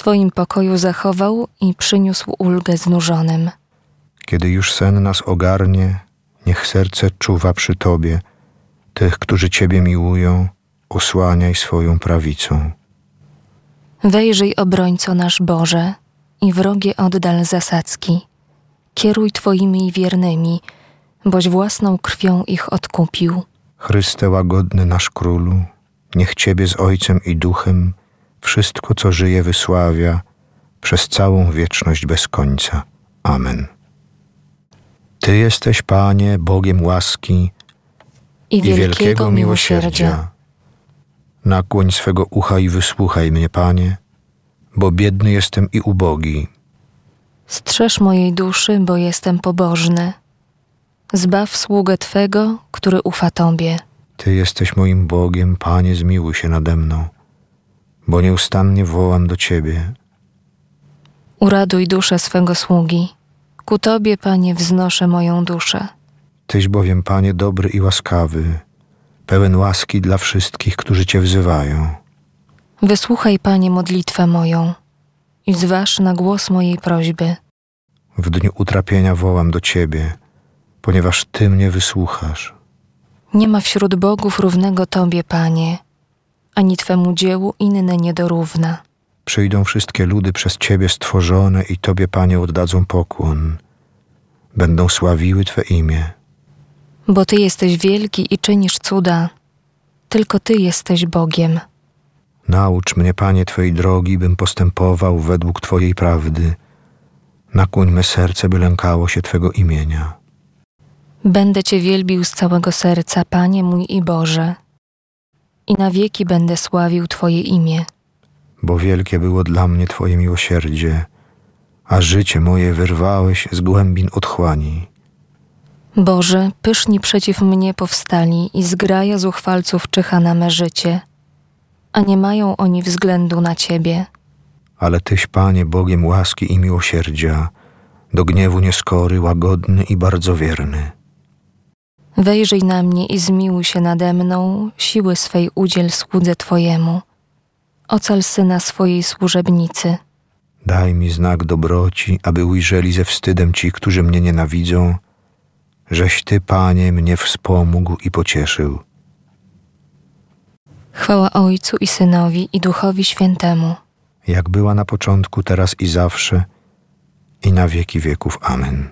swoim pokoju zachował i przyniósł ulgę znużonym. Kiedy już sen nas ogarnie, niech serce czuwa przy Tobie. Tych, którzy Ciebie miłują, osłaniaj swoją prawicą. Wejrzyj, obrońco nasz Boże, i wrogie oddal zasadzki. Kieruj Twoimi wiernymi, boś własną krwią ich odkupił. Chryste łagodny nasz Królu, niech Ciebie z Ojcem i Duchem wszystko, co żyje, wysławia przez całą wieczność bez końca. Amen. Ty jesteś, Panie, Bogiem łaski i wielkiego miłosierdzia. Nakłoń swego ucha i wysłuchaj mnie, Panie, bo biedny jestem i ubogi. Strzeż mojej duszy, bo jestem pobożny. Zbaw sługę Twego, który ufa Tobie. Ty jesteś moim Bogiem, Panie, zmiłuj się nade mną, bo nieustannie wołam do Ciebie. Uraduj duszę swego sługi. Ku Tobie, Panie, wznoszę moją duszę. Tyś bowiem, Panie, dobry i łaskawy, pełen łaski dla wszystkich, którzy Cię wzywają. Wysłuchaj, Panie, modlitwę moją i zważ na głos mojej prośby. W dniu utrapienia wołam do Ciebie, ponieważ Ty mnie wysłuchasz. Nie ma wśród bogów równego Tobie, Panie, ani Twemu dziełu inne nie dorówna. Przyjdą wszystkie ludy przez Ciebie stworzone i Tobie, Panie, oddadzą pokłon. Będą sławiły Twe imię. Bo Ty jesteś wielki i czynisz cuda. Tylko Ty jesteś Bogiem. Naucz mnie, Panie, Twojej drogi, bym postępował według Twojej prawdy. Nakłoń me serce, by lękało się Twego imienia. Będę Cię wielbił z całego serca, Panie mój i Boże, i na wieki będę sławił Twoje imię. Bo wielkie było dla mnie Twoje miłosierdzie, a życie moje wyrwałeś z głębin otchłani. Boże, pyszni przeciw mnie powstali i zgraja zuchwalców czyha na me życie, a nie mają oni względu na Ciebie. Ale Tyś, Panie, Bogiem łaski i miłosierdzia, do gniewu nieskory, łagodny i bardzo wierny. Wejrzyj na mnie i zmiłuj się nade mną, siły swej udziel słudze Twojemu. Ocal syna swojej służebnicy. Daj mi znak dobroci, aby ujrzeli ze wstydem ci, którzy mnie nienawidzą, żeś Ty, Panie, mnie wspomógł i pocieszył. Chwała Ojcu i Synowi i Duchowi Świętemu. Jak była na początku, teraz i zawsze, i na wieki wieków. Amen.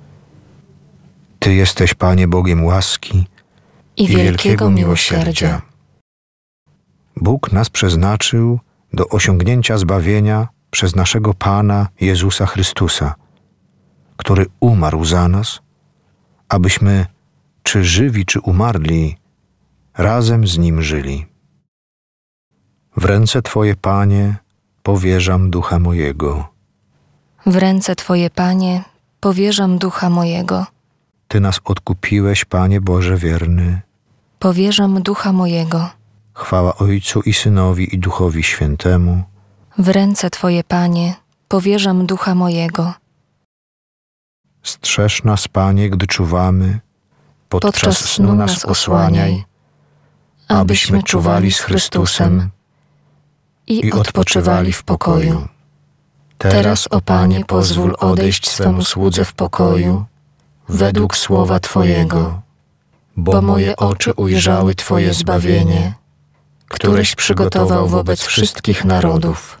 Ty jesteś, Panie, Bogiem łaski i wielkiego miłosierdzia. Bóg nas przeznaczył do osiągnięcia zbawienia przez naszego Pana Jezusa Chrystusa, który umarł za nas, abyśmy, czy żywi, czy umarli, razem z Nim żyli. W ręce Twoje, Panie, powierzam ducha mojego. W ręce Twoje, Panie, powierzam ducha mojego. Ty nas odkupiłeś, Panie Boże wierny. Powierzam ducha mojego. Chwała Ojcu i Synowi i Duchowi Świętemu. W ręce Twoje, Panie, powierzam ducha mojego. Strzeż nas, Panie, gdy czuwamy. Podczas snu nas osłaniaj, abyśmy czuwali z Chrystusem i odpoczywali w pokoju. Teraz, o Panie, pozwól odejść swemu słudze w pokoju, według słowa Twojego, bo moje oczy ujrzały Twoje zbawienie, któreś przygotował wobec wszystkich narodów.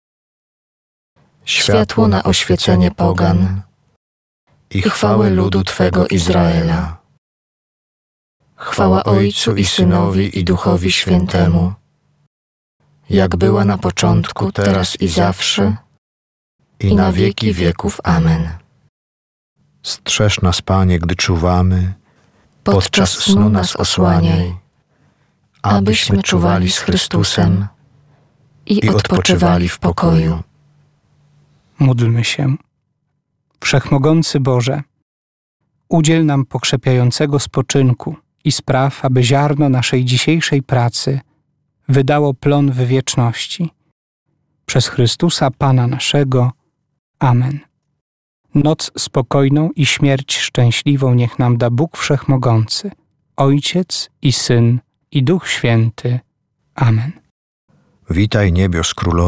Światło na oświecenie pogan i chwałę ludu Twego Izraela. Chwała Ojcu i Synowi i Duchowi Świętemu, jak była na początku, teraz i zawsze, i na wieki wieków. Amen. Strzeż nas, Panie, gdy czuwamy. Podczas snu nas osłaniaj, abyśmy czuwali z Chrystusem i odpoczywali w pokoju. Módlmy się. Wszechmogący Boże, udziel nam pokrzepiającego spoczynku i spraw, aby ziarno naszej dzisiejszej pracy wydało plon w wieczności. Przez Chrystusa Pana naszego. Amen. Noc spokojną i śmierć szczęśliwą niech nam da Bóg Wszechmogący, Ojciec i Syn i Duch Święty. Amen. Witaj, niebios królowo.